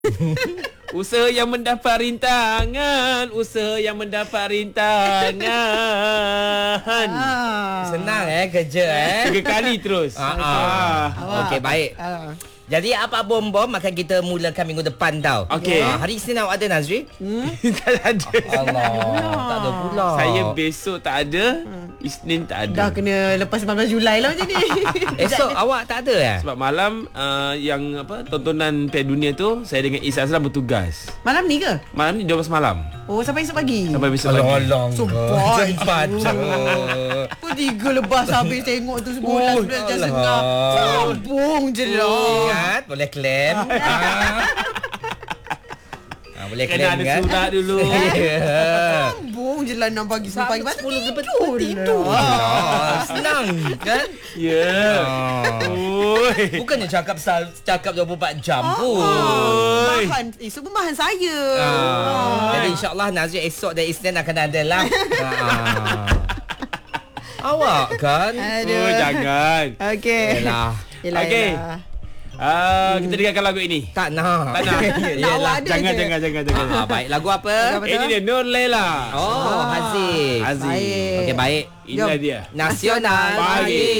Usaha yang mendapat rintangan, usaha yang mendapat rintangan. Senang kerja 3 kali terus. Okey, baik. Jadi apa bom-bom akan kita mulakan minggu depan tau. Okey. Hari Isnin awak ada, Nazri? Tak ada. Allah, tak ada pula. Saya besok tak ada, Isnin tak Dah ada. kena lepas 19 Julai lah macam ni. Esok awak tak ada Sebab malam yang tontonan Piala Dunia tu, saya dengan Is Azram bertugas. Malam ni ke? Malam ni 12 malam Oh, sampai esok pagi. sampai besok pagi. Sumpah. Jam 4 Pukul 3 lepas habis tengok tu sebulan sudah jam setengah. Sambung je lah. Ingat, boleh claim. Boleh Kena claim ada kan? surat dulu. Sambung je lah 6 pagi sampai pagi. Sampai 10 lepas tidur. Senang kan? Ya. Oi. Bukannya cakap 24 jam pun. Bahan esok pun bahan saya. Jadi insyaAllah Nazri esok dan Isnin akan ada lah. Awak kan? Oh, jangan. Okey. Yelah. Okey. Kita dengarkan lagu ini. Tak nak. Tak nak. Awak ada Jangan, je. jangan. Baik, lagu apa? Lagu apa? Ini dia Nur Laila. Oh, Haziq. Aziz. Baik. Okey, baik. Inilah Jom. dia. Nasional Pagi.